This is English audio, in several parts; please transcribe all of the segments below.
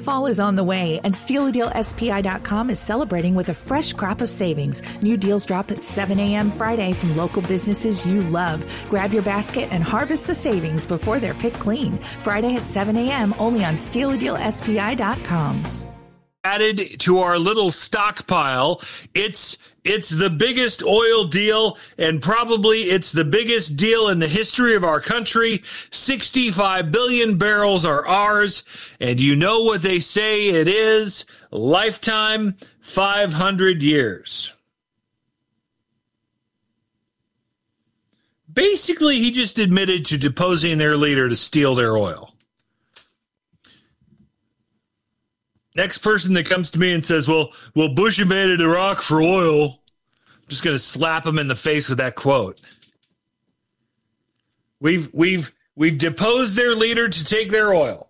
Fall is on the way, and SteelADealSPI.com is celebrating with a fresh crop of savings. New deals drop at 7 a.m. Friday from local businesses you love. Grab your basket and harvest the savings before they're picked clean. Friday at 7 a.m. only on SteelADealSPI.com. Added to our little stockpile. It's the biggest oil deal, and probably it's the biggest deal in the history of our country. 65 billion barrels are ours, and you know what they say it is? Lifetime, 500 years. Basically, he just admitted to deposing their leader to steal their oil. Next person that comes to me and says, well, Bush invaded Iraq for oil, I'm just going to slap him in the face with that quote. We've deposed their leader to take their oil.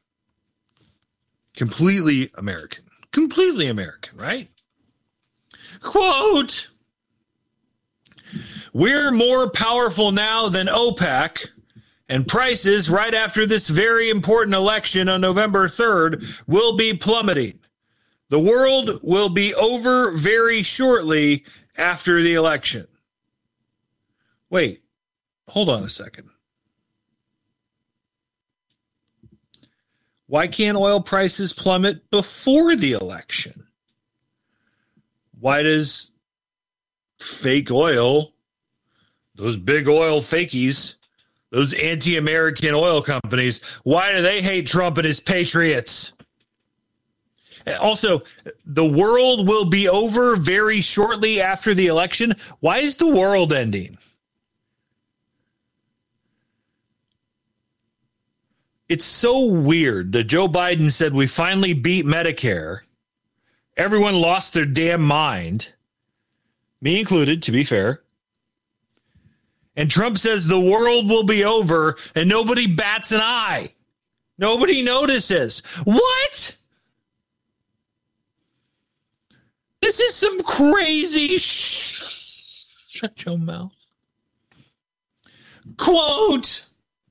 Completely American, right? Quote, we're more powerful now than OPEC, and prices right after this very important election on November 3rd will be plummeting. The world will be over very shortly after the election. Wait, hold on a second. Why can't oil prices plummet before the election? Why does fake oil, those big oil fakies, those anti-American oil companies, why do they hate Trump and his patriots? And also, the world will be over very shortly after the election. Why is the world ending? It's so weird that Joe Biden said we finally beat Medicare. Everyone lost their damn mind, me included, to be fair. And Trump says the world will be over, and nobody bats an eye. Nobody notices. What? This is some crazy shut your mouth. Quote,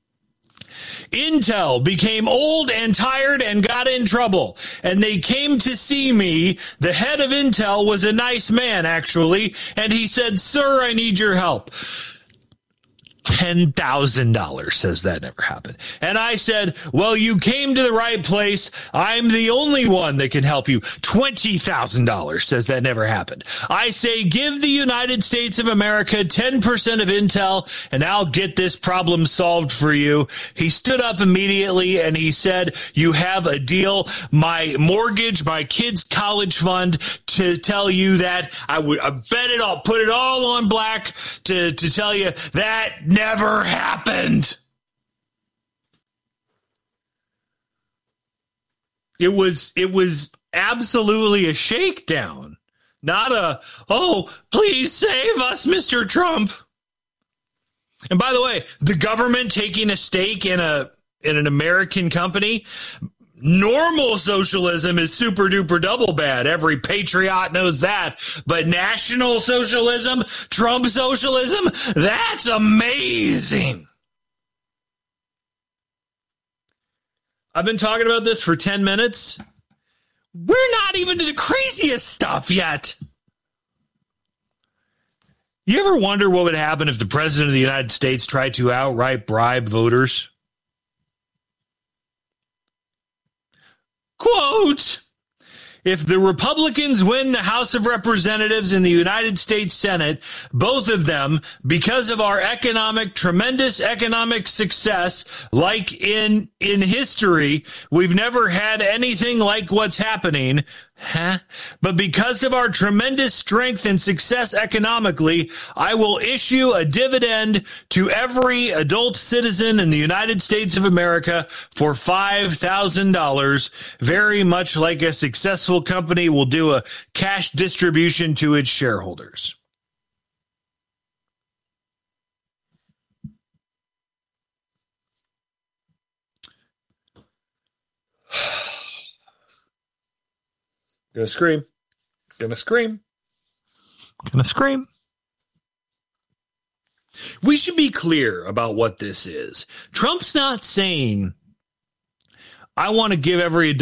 Intel became old and tired and got in trouble, and they came to see me. The head of Intel was a nice man, actually, and he said, sir, I need your help. $10,000 says that never happened. And I said, well, you came to the right place. I'm the only one that can help you. $20,000 says that never happened. I say, give the United States of America 10% of Intel and I'll get this problem solved for you. He stood up immediately and he said, you have a deal. My mortgage, my kids' college fund, to tell you that I bet it all, put it all on black to tell you that never happened. It was absolutely a shakedown, not a, oh, please save us, Mr. Trump. And by the way, the government taking a stake in an American company, normal socialism is super duper double bad. Every patriot knows that. But national socialism, Trump socialism, that's amazing. I've been talking about this for 10 minutes. We're not even to the craziest stuff yet. You ever wonder what would happen if the president of the United States tried to outright bribe voters? Quote, if the Republicans win the House of Representatives and the United States Senate, both of them, because of our tremendous economic success, like in history, we've never had anything like what's happening. But because of our tremendous strength and success economically, I will issue a dividend to every adult citizen in the United States of America for $5,000, very much like a successful company will do a cash distribution to its shareholders. Gonna scream. Gonna scream. Gonna scream. We should be clear about what this is. Trump's not saying, I want to give every adult